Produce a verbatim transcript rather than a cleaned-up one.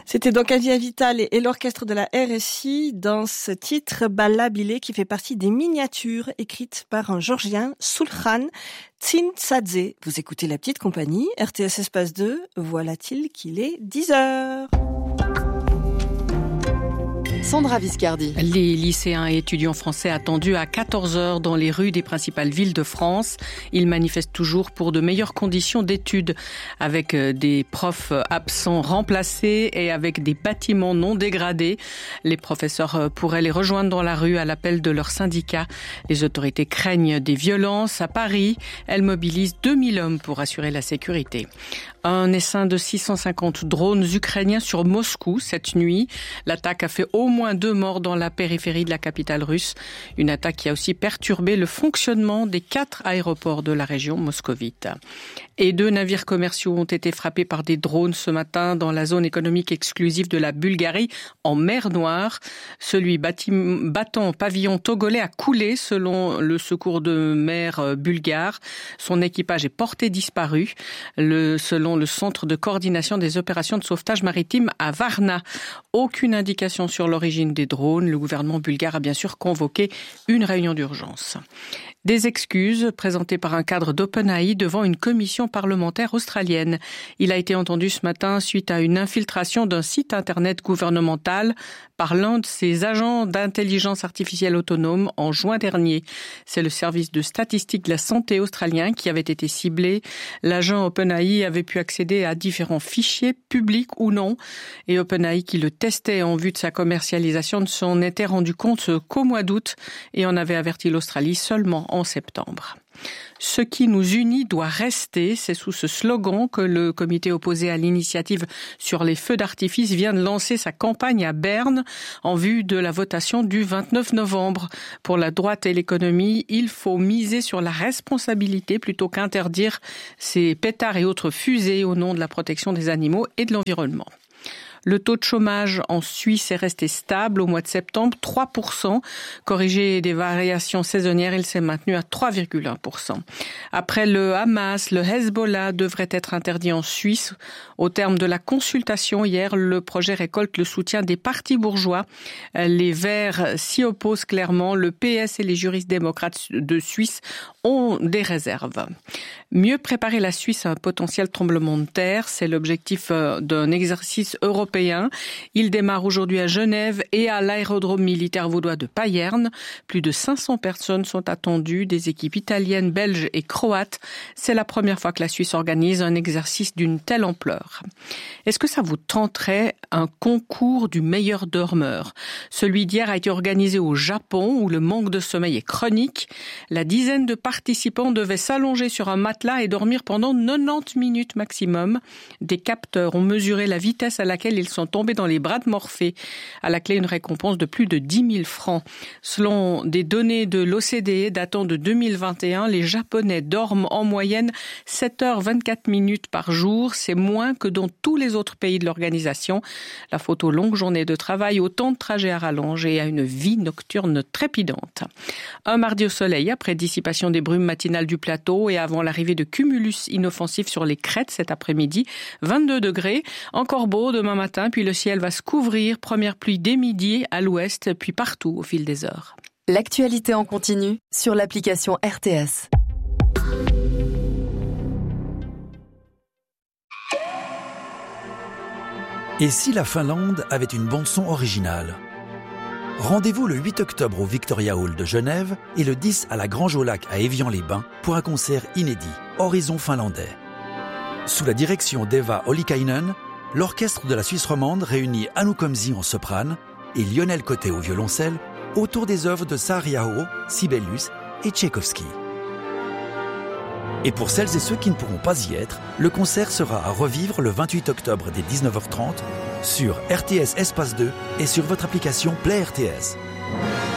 C'était donc Avia Vital et, et l'orchestre de la R S I dans ce titre Balla Bilé qui fait partie des miniatures écrites par un Georgien, Sulkhan Tsintsadze. Vous écoutez La Petite Compagnie, R T S Espace deux, voilà-t-il qu'il est dix heures. Sandra Viscardi. Les lycéens et étudiants français attendus à quatorze heures dans les rues des principales villes de France. Ils manifestent toujours pour de meilleures conditions d'études, avec des profs absents remplacés et avec des bâtiments non dégradés. Les professeurs pourraient les rejoindre dans la rue à l'appel de leur syndicat. Les autorités craignent des violences. À Paris, elles mobilisent deux mille hommes pour assurer la sécurité. Un essaim de six cent cinquante drones ukrainiens sur Moscou cette nuit. L'attaque a fait au moins deux morts dans la périphérie de la capitale russe. Une attaque qui a aussi perturbé le fonctionnement des quatre aéroports de la région moscovite. Et deux navires commerciaux ont été frappés par des drones ce matin dans la zone économique exclusive de la Bulgarie, en mer Noire. Celui bâtim- battant pavillon togolais a coulé selon le secours de mer bulgare. Son équipage est porté disparu, le, selon le centre de coordination des opérations de sauvetage maritime à Varna. Aucune indication sur l'origine des drones. Le gouvernement bulgare a bien sûr convoqué une réunion d'urgence. Des excuses présentées par un cadre d'OpenAI devant une commission parlementaire australienne. Il a été entendu ce matin suite à une infiltration d'un site internet gouvernemental par l'un de ses agents d'intelligence artificielle autonome en juin dernier. C'est le service de statistique de la santé australien qui avait été ciblé. L'agent OpenAI avait pu accéder à différents fichiers, publics ou non, et OpenAI, qui le testait en vue de sa commercialisation, ne s'en était rendu compte qu'au mois d'août et en avait averti l'Australie seulement en septembre. Ce qui nous unit doit rester, c'est sous ce slogan que le comité opposé à l'initiative sur les feux d'artifice vient de lancer sa campagne à Berne en vue de la votation du vingt-neuf novembre. Pour la droite et l'économie, il faut miser sur la responsabilité plutôt qu'interdire ces pétards et autres fusées au nom de la protection des animaux et de l'environnement. Le taux de chômage en Suisse est resté stable au mois de septembre, trois pour cent. Corrigé des variations saisonnières, il s'est maintenu à trois virgule un pour cent. Après le Hamas, le Hezbollah devrait être interdit en Suisse. Au terme de la consultation hier, le projet récolte le soutien des partis bourgeois. Les Verts s'y opposent clairement. Le P S et les juristes démocrates de Suisse ont des réserves. Mieux préparer la Suisse à un potentiel tremblement de terre, c'est l'objectif d'un exercice européen. Il démarre aujourd'hui à Genève et à l'aérodrome militaire vaudois de Payerne. Plus de cinq cents personnes sont attendues, des équipes italiennes, belges et croates. C'est la première fois que la Suisse organise un exercice d'une telle ampleur. Est-ce que ça vous tenterait un concours du meilleur dormeur? Celui d'hier a été organisé au Japon, où le manque de sommeil est chronique. La dizaine de participants devaient s'allonger sur un matelas et dormir pendant quatre-vingt-dix minutes maximum. Des capteurs ont mesuré la vitesse à laquelle ils sont tombés dans les bras de Morphée. À la clé, une récompense de plus de dix mille francs. Selon des données de l'O C D E datant de deux mille vingt et un, les Japonais dorment en moyenne sept heures vingt-quatre minutes par jour. C'est moins que dans tous les autres pays de l'organisation. La faute aux longues journées de travail, au temps de trajet à rallonge et à une vie nocturne trépidante. Un mardi au soleil, après dissipation des brumes matinales du plateau et avant l'arrivée de cumulus inoffensifs sur les crêtes cet après-midi, vingt-deux degrés, encore beau demain matin, puis le ciel va se couvrir, première pluie dès midi à l'ouest, puis partout au fil des heures. L'actualité en continu sur l'application R T S. Et si la Finlande avait une bande-son originale? Rendez-vous le huit octobre au Victoria Hall de Genève et le dix à la Grange au Lac à Évian-les-Bains pour un concert inédit, Horizon finlandais. Sous la direction d'Eva Ollikainen, l'orchestre de la Suisse romande réunit Anu Komsi en soprane et Lionel Côté au violoncelle autour des œuvres de Saariaho, Sibelius et Tchaïkovski. Et pour celles et ceux qui ne pourront pas y être, le concert sera à revivre le vingt-huit octobre dès dix-neuf heures trente sur R T S Espace deux et sur votre application Play R T S.